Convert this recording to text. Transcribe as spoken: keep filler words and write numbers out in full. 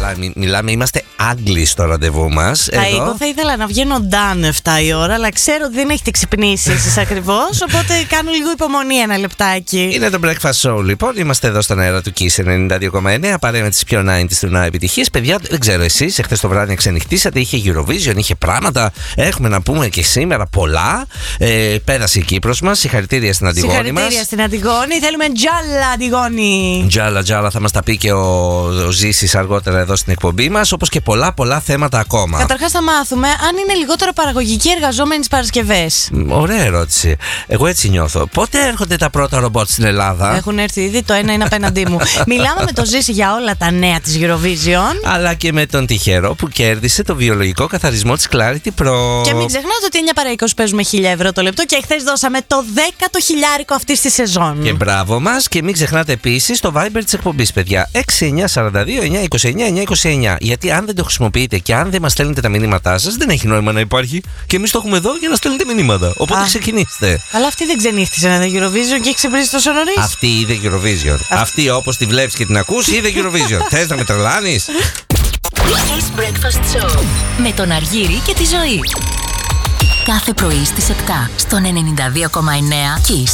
καλά, μι, μιλάμε, είμαστε Άγγλοι στο ραντεβού μας. Εγώ θα ήθελα να βγαίνω ντάν εφτά η ώρα, αλλά ξέρω ότι δεν έχετε ξυπνήσει εσείς ακριβώς. Οπότε κάνω λίγο υπομονή ένα λεπτάκι. Είναι το Breakfast Show, λοιπόν. Είμαστε εδώ στον αέρα του Kiss ενενήντα δύο κόμμα εννέα. Παρέα με τις πιο ενενήντα του να επιτυχίες. Παιδιά, δεν ξέρω εσείς, εχθές το βράδυ ξενυχτήσατε. Είχε Eurovision, είχε πράγματα. Έχουμε να πούμε και σήμερα πολλά. Ε, πέρασε η Κύπρος μας. Συγχαρητήρια στην Αντιγόνη μας. Συγχαρητήρια στην Αντιγόνη. Θέλουμε τζάλα, Αντιγόνη. Τζάλα, τζάλα, θα μας τα πει και ο, ο Ζήσης αργότερα εδώ στην εκπομπή μας. Όπως και πολλά, πολλά θέματα ακόμα. Καταρχάς, θα μάθουμε αν είναι λιγότερο παραγωγικοί εργαζόμενοι στις Παρασκευές. Ωραία ερώτηση. Εγώ έτσι νιώθω. Πότε έρχονται τα πρώτα ρομπότ στην Ελλάδα? Έχουν έρθει ήδη, το ένα είναι απέναντί μου. Μιλάμε με τον Ζήση για όλα τα νέα της Eurovision. Αλλά και με τον τυχερό που κέρδισε το βιολογικό καθαρισμό της Clarity Pro. Και μην ξεχνάτε ότι εννιά παρά είκοσι παίζουμε χίλια ευρώ το λεπτό και χθες δώσαμε το δέκατο χιλιάρικο αυτής της σεζόν. Και μπράβο μας. Και μην ξεχνάτε επίσης το Viber της εκπομπής, παιδιά. έξι εννιά τέσσερα δύο εννιά είκοσι εννιά εννιά είκοσι εννιά. Γιατί αν δεν το χρησιμοποιείτε και αν δεν μας στέλνετε τα μηνύματά σας, δεν έχει νόημα να υπάρχει. Και εμείς το έχουμε εδώ για να στέλνετε μηνύματα. Οπότε Α. ξεκινήστε. Αλλά αυτή δεν ξενύχτησε να δει Eurovision και έχει ξυπνήσει τόσο νωρίς. Αυτή είδε Eurovision. Α. Αυτή όπως τη βλέπεις και την ακούς, είδε Eurovision. Θες να με τρελάνεις? Kiss Breakfast Show με τον Αργύρη και τη Ζωή. Κάθε πρωί στις επτά στον ενενήντα δύο κόμμα εννέα Kiss.